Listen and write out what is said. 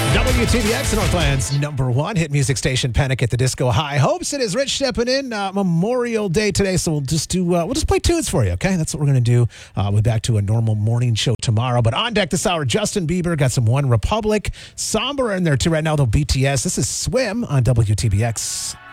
WTBX, Northland's #1 hit music station, Panic at the Disco. High hopes. It is Rich stepping in. Memorial Day today, so we'll just play tunes for you. Okay, that's what we're gonna do. We're back to a normal morning show tomorrow. But on deck this hour, Justin Bieber got some One Republic, Somber in there too right now. Though BTS. This is Swim on WTBX.